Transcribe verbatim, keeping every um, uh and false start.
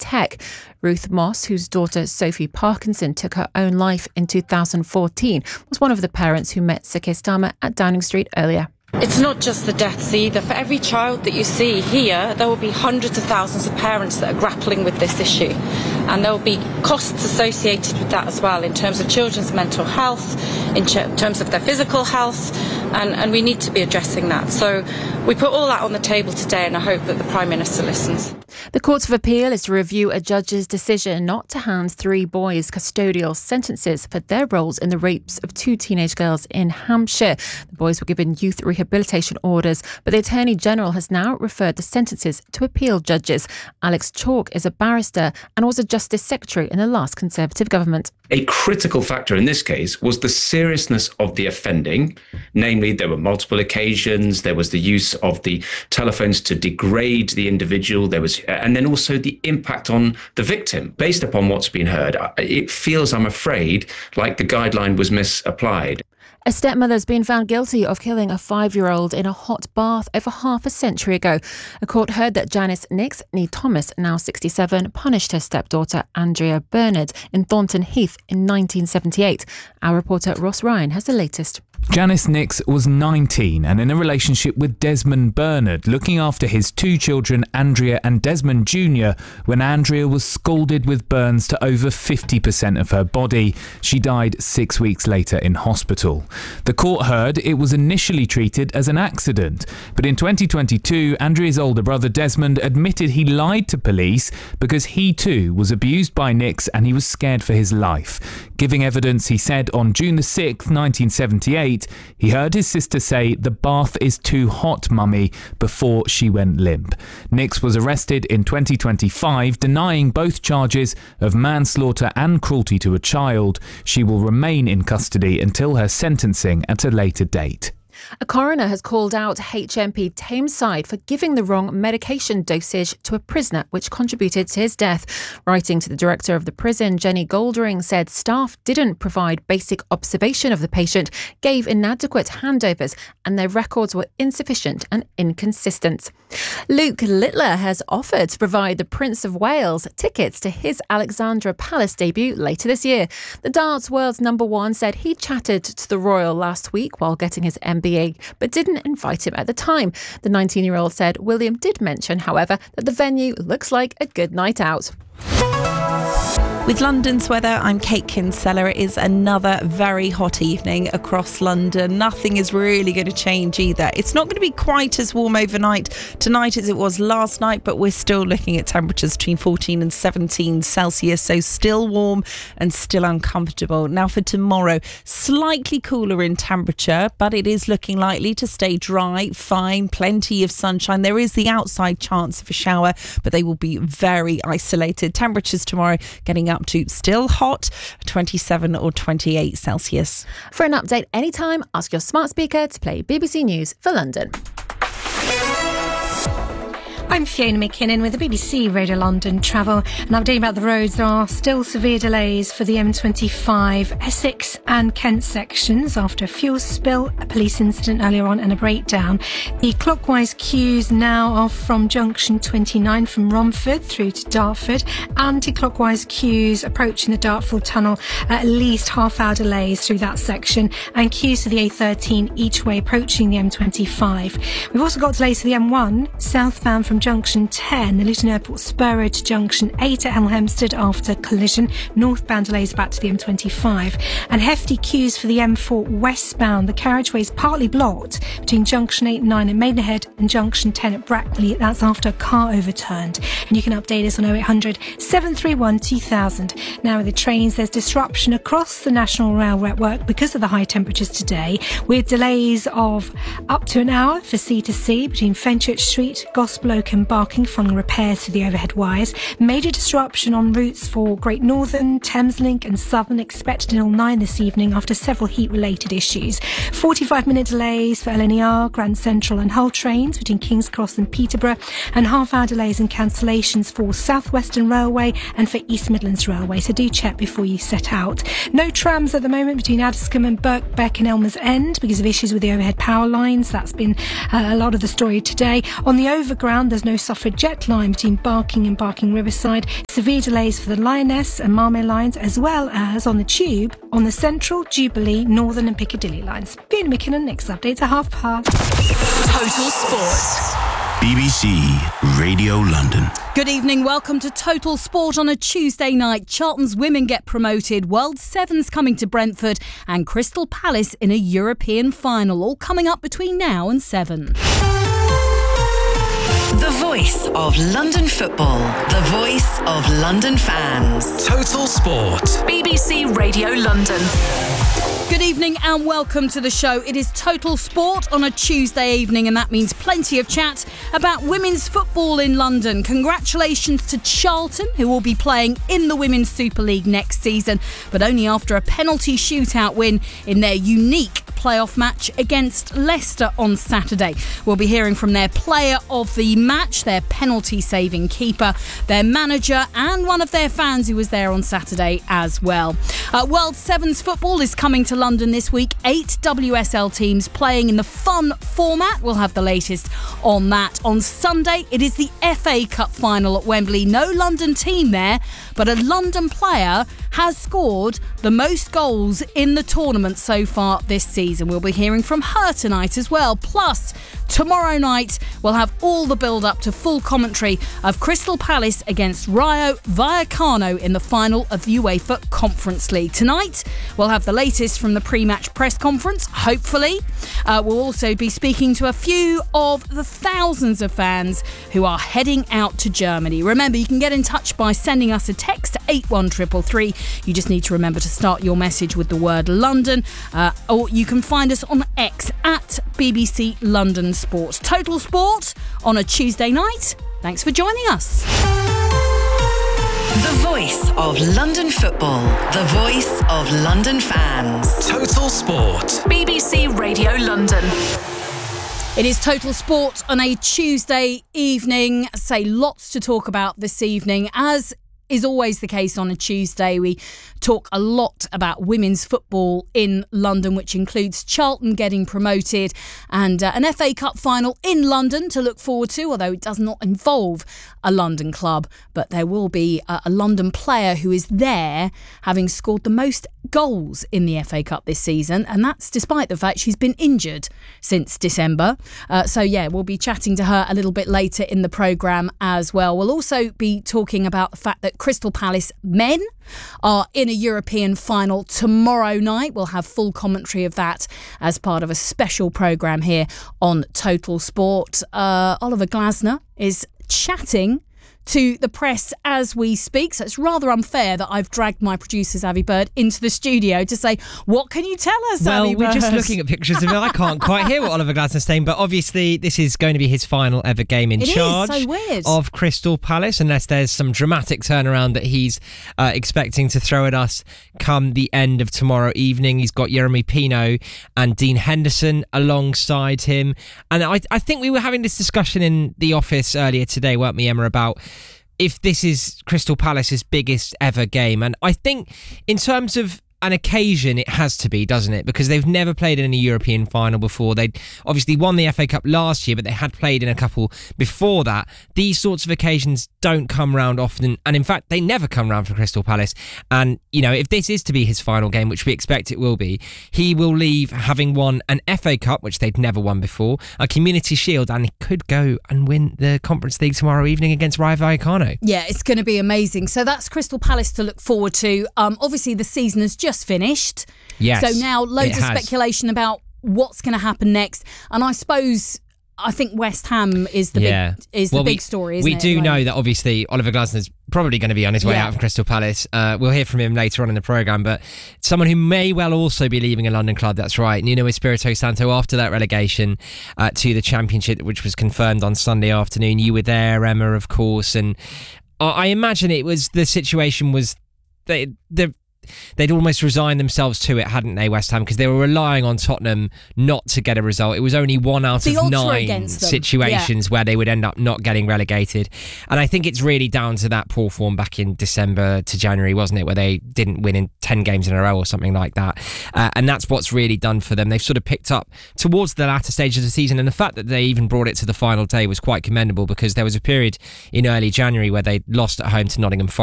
tech. Ruth Moss, whose daughter Sophie Parkinson took her own life in two thousand fourteen, was one of the parents who met Sir Keir Starmer at Downing Street earlier. It's not just the deaths either. For every child that you see here, there will be hundreds of thousands of parents that are grappling with this issue. And there will be costs associated with that as well, in terms of children's mental health, in ch- terms of their physical health, and, and we need to be addressing that. So we put all that on the table today, and I hope that the Prime Minister listens. The Court of Appeal is to review a judge's decision not to hand three boys custodial sentences for their roles in the rapes of two teenage girls in Hampshire. The boys were given youth rehabilitation orders, but the Attorney General has now referred the sentences to appeal judges. Alex Chalk is a barrister and was a Justice Secretary in the last Conservative government. A critical factor in this case was the seriousness of the offending. Namely, there were multiple occasions, there was the use of the telephones to degrade the individual, there was, and then also the impact on the victim. Based upon what's been heard, it feels, I'm afraid, like the guideline was misapplied. A stepmother has been found guilty of killing a five-year-old in a hot bath over half a century ago. A court heard that Janice Nix, née Thomas, now sixty-seven, punished her stepdaughter Andrea Bernard in Thornton Heath in nineteen seventy-eight. Our reporter Ross Ryan has the latest. Janice Nix was nineteen and in a relationship with Desmond Bernard, looking after his two children, Andrea and Desmond Junior, when Andrea was scalded with burns to over fifty percent of her body. She died six weeks later in hospital. The court heard it was initially treated as an accident, but in twenty twenty-two, Andrea's older brother Desmond admitted he lied to police because he too was abused by Nix and he was scared for his life. Giving evidence, he said on June the sixth, nineteen seventy-eight, he heard his sister say, "The bath is too hot, mummy," before she went limp. Nix was arrested in twenty twenty-five, denying both charges of manslaughter and cruelty to a child. She will remain in custody until her sentencing at a later date. A coroner has called out H M P Tameside for giving the wrong medication dosage to a prisoner, which contributed to his death. Writing to the director of the prison, Jenny Goldering said staff didn't provide basic observation of the patient, gave inadequate handovers, and their records were insufficient and inconsistent. Luke Littler has offered to provide the Prince of Wales tickets to his Alexandra Palace debut later this year. The darts world's number one said he chatted to the royal last week while getting his M B A, but didn't invite him at the time. The nineteen-year-old said William did mention, however, that the venue looks like a good night out. With London's weather, I'm Kate Kinsella. It is another very hot evening across London. Nothing is really going to change either. It's not going to be quite as warm overnight tonight as it was last night, but we're still looking at temperatures between fourteen and seventeen Celsius, so still warm and still uncomfortable. Now for tomorrow, slightly cooler in temperature, but it is looking likely to stay dry, fine, plenty of sunshine. There is the outside chance of a shower, but they will be very isolated. Temperatures tomorrow getting up to still hot, twenty-seven or twenty-eight Celsius. For an update anytime, ask your smart speaker to play B B C News for London. I'm Fiona McKinnon with the B B C Radio London Travel. An update about the roads. There are still severe delays for the M twenty-five Essex and Kent sections after a fuel spill, a police incident earlier on and a breakdown. The clockwise queues now are from junction twenty-nine from Romford through to Dartford. Anti-clockwise queues approaching the Dartford Tunnel, at least half hour delays through that section, and queues to the A thirteen each way approaching the M twenty-five. We've also got delays for the M one southbound from junction ten, the Luton Airport spur road to junction eight at Hemel Hempstead after collision. Northbound delays back to the M twenty-five, and hefty queues for the M four westbound. The carriageway is partly blocked between junction eight and nine at Maidenhead and junction ten at Brackley. That's after a car overturned. And you can update us on oh eight hundred, seven three one, two thousand. Now with the trains, there's disruption across the National Rail network because of the high temperatures today, with delays of up to an hour for C to C between Fenchurch Street, Gospel Oak and Barking following repairs to the overhead wires. Major disruption on routes for Great Northern, Thameslink and Southern expected until nine this evening after several heat-related issues. forty-five minute delays for L N E R, Grand Central and Hull trains between King's Cross and Peterborough, and half-hour delays and cancellations for South Western Railway and for East Midlands Railway, so do check before you set out. No trams at the moment between Addiscombe and Birkbeck and Elmer's End because of issues with the overhead power lines. That's been uh, a lot of the story today. On the overground, there's there's no suffragette line between Barking and Barking Riverside. Severe delays for the Lioness and Marmay lines, as well as on the Tube on the Central, Jubilee, Northern and Piccadilly lines. Fiona McKinnon, next updates at half past. Total Sport. B B C Radio London. Good evening, welcome to Total Sport on a Tuesday night. Charlton's women get promoted, World Sevens coming to Brentford, and Crystal Palace in a European final, all coming up between now and seven. The voice of London football. The voice of London fans. Total Sport. B B C Radio London. Good evening and welcome to the show. It is Total Sport on a Tuesday evening, and that means plenty of chat about women's football in London. Congratulations to Charlton, who will be playing in the Women's Super League next season, but only after a penalty shootout win in their unique playoff match against Leicester on Saturday. We'll be hearing from their player of the match, their penalty-saving keeper, their manager, and one of their fans who was there on Saturday as well. Uh, World Sevens football is coming to London this week. Eight W S L teams playing in the fun format. We'll have the latest on that. On Sunday, it is the F A Cup final at Wembley. No London team there, but a London player has scored the most goals in the tournament so far this season. We'll be hearing from her tonight as well. Plus, tomorrow night, we'll have all the build-up to full commentary of Crystal Palace against Rayo Vallecano in the final of the UEFA Conference League. Tonight, we'll have the latest from the pre-match press conference, hopefully. Uh, we'll also be speaking to a few of the thousands of fans who are heading out to Germany. Remember, you can get in touch by sending us a text to eight one three three three. You just need to remember to start your message with the word London, uh, or you can find us on X at B B C London Sports. Total Sport on a Tuesday night. Thanks for joining us. The voice of London football. The voice of London fans. Total Sport. B B C Radio London. It is Total Sport on a Tuesday evening. Say lots to talk about this evening. As is always the case on a Tuesday, we talk a lot about women's football in London, which includes Charlton getting promoted and uh, an F A Cup final in London to look forward to, although it does not involve a London club. But there will be a, a London player who is there, having scored the most goals in the F A Cup this season, and that's despite the fact she's been injured since December. Uh, so yeah, we'll be chatting to her a little bit later in the programme as well. We'll also be talking about the fact that Crystal Palace men are in a European final tomorrow night. We'll have full commentary of that as part of a special programme here on Total Sport. Uh, Oliver Glasner is chatting to the press as we speak, so it's rather unfair that I've dragged my producer Avi Bird into the studio to say, what can you tell us, well, Avi Bird? Well, we're just looking at pictures of it. I can't quite hear what Oliver Glasner's saying, but obviously this is going to be his final ever game in it charge is so weird. of Crystal Palace, unless there's some dramatic turnaround that he's uh, expecting to throw at us come the end of tomorrow evening. He's got Jeremy Pino and Dean Henderson alongside him, and I, I think we were having this discussion in the office earlier today, weren't we, Emma, about if this is Crystal Palace's biggest ever game. And I think in terms of an occasion, it has to be, doesn't it? Because they've never played in a European final before. They obviously won the F A Cup last year, but they had played in a couple before that. These sorts of occasions don't come round often, and in fact, they never come round for Crystal Palace. And, you know, if this is to be his final game, which we expect it will be, he will leave having won an F A Cup, which they'd never won before, a Community Shield, and he could go and win the Conference League tomorrow evening against Rayo Vallecano. Yeah, it's going to be amazing. So that's Crystal Palace to look forward to. Um, obviously, the season has just finished. Yes, so now loads it of has. speculation about what's going to happen next. And I suppose I think West Ham is the yeah. big is well, the we, big story. Isn't we it, do at the know moment? that obviously Oliver Glasner's probably going to be on his way Yeah. out from Crystal Palace. Uh, we'll hear from him later on in the programme, but someone who may well also be leaving a London club, that's right, Nuno Espirito Santo, after that relegation uh, to the Championship, which was confirmed on Sunday afternoon. You were there, Emma, of course, and I imagine it was the situation was the the they'd almost resigned themselves to it, hadn't they, West Ham? Because they were relying on Tottenham not to get a result. It was only one out The of odds were nine against them. situations Yeah. where they would end up not getting relegated. And I think it's really down to that poor form back in December to January, wasn't it, where they didn't win in ten games in a row or something like that. Uh, and that's what's really done for them. They've sort of picked up towards the latter stages of the season, and the fact that they even brought it to the final day was quite commendable, because there was a period in early January where they lost at home to Nottingham Forest.